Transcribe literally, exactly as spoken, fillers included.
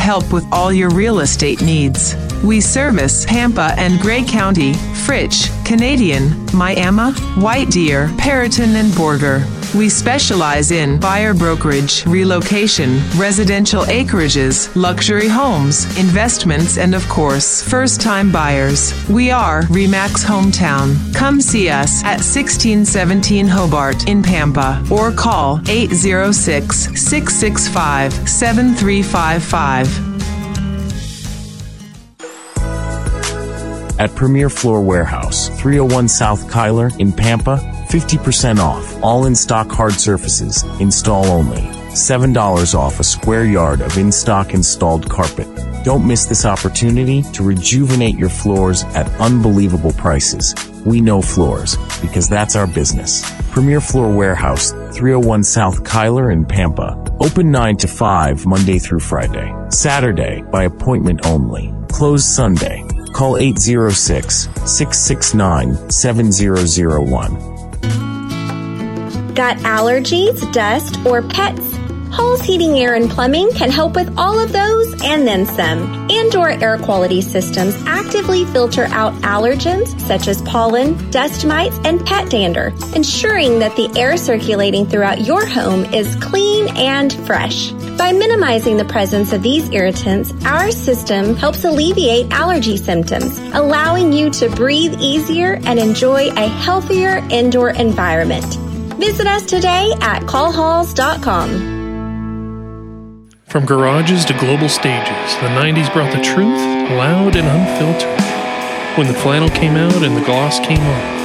help with all your real estate needs. We service Pampa and Gray County, Fritch, Canadian, Miami, White Deer, Perriton, and Borger. We specialize in buyer brokerage, relocation, residential acreages, luxury homes, investments, and of course, first-time buyers. We are RE/MAX Hometown. Come see us at sixteen seventeen Hobart in Pampa or call eight zero six, six six five, seven three five five. At Premier Floor Warehouse, three oh one South Kyler in Pampa, fifty percent off all in-stock hard surfaces, install only. seven dollars off a square yard of in-stock installed carpet. Don't miss this opportunity to rejuvenate your floors at unbelievable prices. We know floors, because that's our business. Premier Floor Warehouse, three oh one South Kyler in Pampa. Open nine to five Monday through Friday. Saturday, by appointment only. Closed Sunday. Call eight zero six, six six nine, seven zero zero one. Got allergies, dust, or pets? Hall's Heating, Air, and Plumbing can help with all of those and then some. Indoor air quality systems actively filter out allergens such as pollen, dust mites, and pet dander, ensuring that the air circulating throughout your home is clean and fresh. By minimizing the presence of these irritants, our system helps alleviate allergy symptoms, allowing you to breathe easier and enjoy a healthier indoor environment. Visit us today at call halls dot com. From garages to global stages, the nineties brought the truth loud and unfiltered. When the flannel came out and the gloss came off,